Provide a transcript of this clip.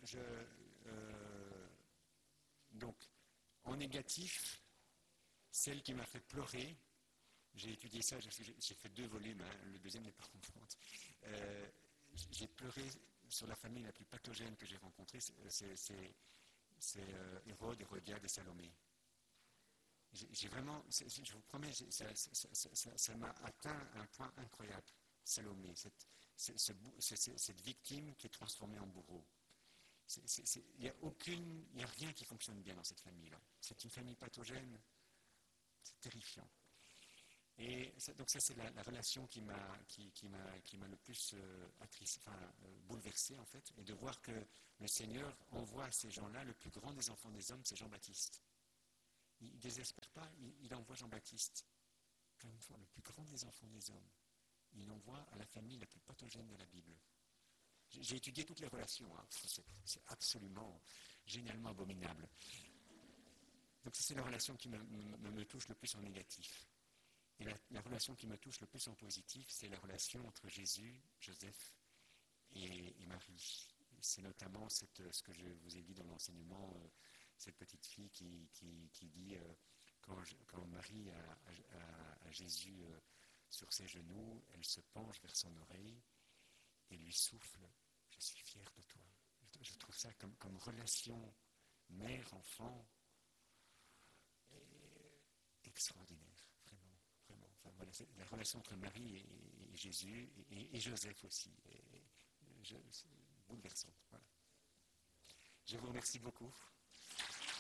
donc, en négatif, celle qui m'a fait pleurer, j'ai étudié ça, j'ai fait 2 volumes, hein, le deuxième n'est pas en vente. J'ai pleuré sur la famille la plus pathogène que j'ai rencontrée, c'est Hérode, Hérodiade et Salomé. J'ai vraiment, je vous promets, ça m'a atteint un point incroyable. Salomé, cette victime qui est transformée en bourreau. Il n'y a rien qui fonctionne bien dans cette famille-là. C'est une famille pathogène, c'est terrifiant. Et donc ça, c'est la relation qui m'a le plus bouleversé, en fait, et de voir que le Seigneur envoie à ces gens-là, le plus grand des enfants des hommes, c'est Jean-Baptiste. Il ne désespère pas, il envoie Jean-Baptiste, le plus grand des enfants des hommes. Il l'envoie à la famille la plus pathogène de la Bible. J'ai étudié toutes les relations, hein. C'est absolument, génialement abominable. Donc ça, c'est la relation qui me touche le plus en négatif. Et la relation qui me touche le plus en positif, c'est la relation entre Jésus, Joseph et Marie. C'est notamment ce que je vous ai dit dans l'enseignement, cette petite fille qui dit, quand Marie a Jésus sur ses genoux, elle se penche vers son oreille et lui souffle « Je suis fière de toi ». Je trouve ça comme relation mère-enfant extraordinaire, vraiment, vraiment. Enfin, voilà, c'est la relation entre Marie et Jésus et Joseph aussi, c'est bouleversant. Voilà. Je vous remercie beaucoup.